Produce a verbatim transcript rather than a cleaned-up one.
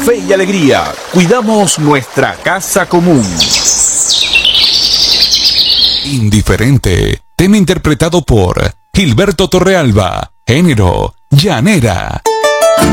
fe y alegría, cuidamos nuestra casa común. Indiferente, tema interpretado por Gilberto Torrealba, género, llanera.